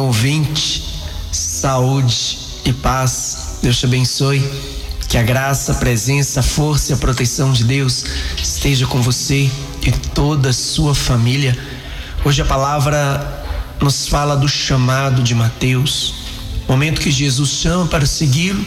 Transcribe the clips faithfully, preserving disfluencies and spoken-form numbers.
Ouvinte, saúde e paz. Deus te abençoe. Que a graça, a presença, a força e a proteção de Deus esteja com você e toda a sua família. Hoje a palavra nos fala do chamado de Mateus, momento que Jesus chama para segui-lo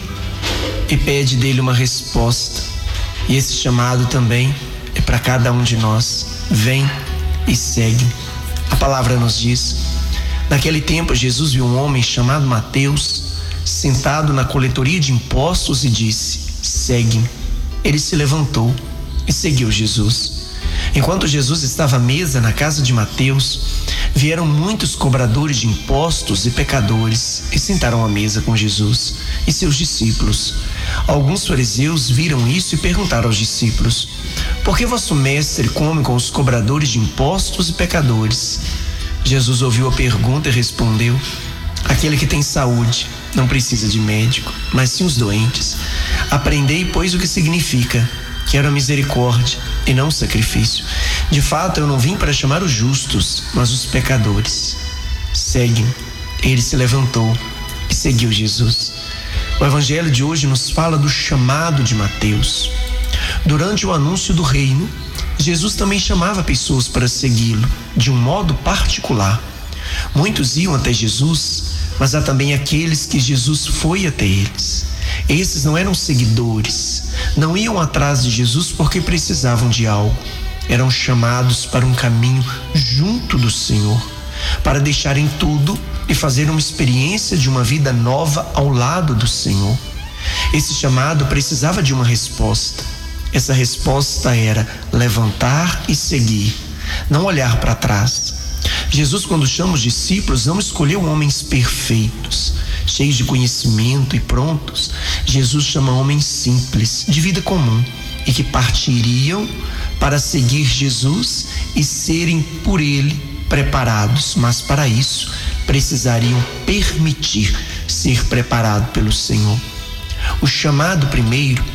e pede dele uma resposta. E esse chamado também é para cada um de nós. Vem e segue. A palavra nos diz: naquele tempo Jesus viu um homem chamado Mateus sentado na coletoria de impostos e disse: segue-me. Ele se levantou e seguiu Jesus. Enquanto Jesus estava à mesa na casa de Mateus, vieram muitos cobradores de impostos e pecadores e sentaram à mesa com Jesus e seus discípulos. Alguns fariseus viram isso e perguntaram aos discípulos: por que vosso mestre come com os cobradores de impostos e pecadores? Jesus ouviu a pergunta e respondeu: aquele que tem saúde não precisa de médico, mas sim os doentes. Aprendei, pois, o que significa: quero a misericórdia e não o sacrifício. De fato, eu não vim para chamar os justos, mas os pecadores. Segue-me. Ele se levantou e seguiu Jesus. O evangelho de hoje nos fala do chamado de Mateus. Durante o anúncio do reino, Jesus também chamava pessoas para segui-lo de um modo particular. Muitos iam até Jesus, mas há também aqueles que Jesus foi até eles. Esses não eram seguidores, não iam atrás de Jesus porque precisavam de algo. Eram chamados para um caminho junto do Senhor, para deixarem tudo e fazer uma experiência de uma vida nova ao lado do Senhor. Esse chamado precisava de uma resposta. Essa resposta era levantar e seguir, não olhar para trás. Jesus, quando chama os discípulos, não escolheu homens perfeitos, cheios de conhecimento e prontos. Jesus chama homens simples, de vida comum, e que partiriam para seguir Jesus e serem por ele preparados, mas para isso precisariam permitir ser preparado pelo Senhor. O chamado primeiro